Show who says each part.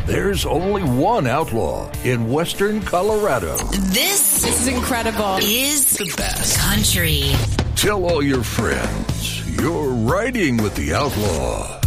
Speaker 1: There's only one outlaw in Western Colorado.
Speaker 2: This is incredible. Is
Speaker 3: the best
Speaker 2: country.
Speaker 1: Tell all your friends you're riding with the outlaw.